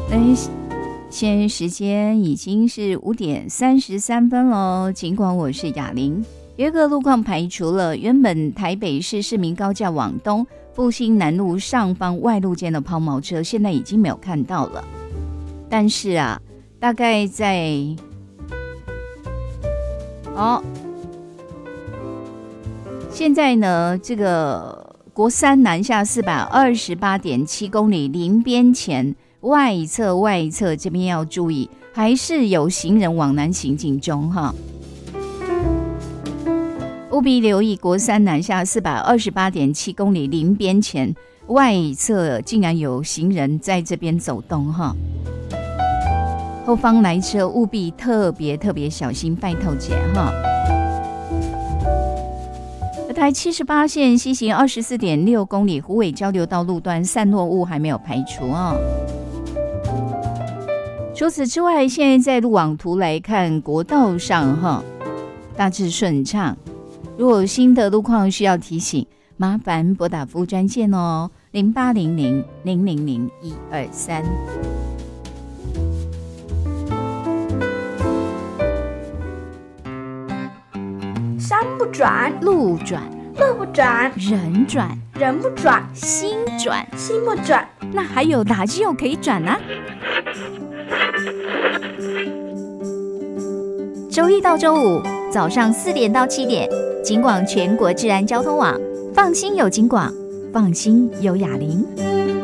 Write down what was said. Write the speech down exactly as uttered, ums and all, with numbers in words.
哎，现在时间已经是五点三十三分了。尽管我是雅玲，有一个路况排除了，原本台北市市民高架往东复兴南路上方外路间的抛锚车，现在已经没有看到了。但是啊，大概在哦，现在呢，这个国三南下四百二十八点七公里临边前外侧外侧这边要注意，还是有行人往南行进中哈，务必留意国三南下四百二十八点七公里临边前外侧竟然有行人在这边走动哈，后方来车务必特别特别小心，拜托姐哈。台七十八线西行二十四点六公里虎尾交流道路段散落物还没有排除啊。除此之外，现在在路网图来看，国道上哈大致顺畅。如果有新的路况需要提醒，麻烦拨打服务专线哦，零八零零零零零一二三。 山不转路转， 路不转人转， 人不转心转， 心不转， 那还有哪只有可以转呢、啊？周一到周五早上四点到七点，警广全国治安交通网，放心有警广，放心有雅玲。